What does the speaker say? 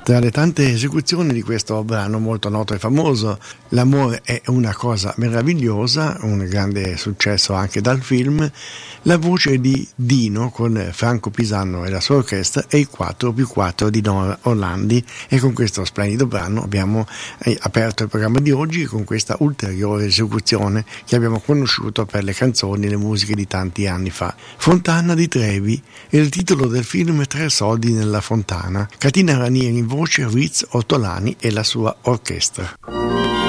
Tra le tante esecuzioni di questo brano molto noto e famoso, L'amore è una cosa meravigliosa, un grande successo anche dal film, la voce di Dino con Franco Pisano e la sua orchestra e i 4+4 di Nora Orlandi, e con questo splendido brano abbiamo aperto il programma di oggi con questa ulteriore esecuzione che abbiamo conosciuto per le canzoni e le musiche di tanti anni fa. Fontana di Trevi è il titolo del film Tre soldi nella fontana. Catina Ranieri in voce, Ritz Ortolani e la sua orchestra.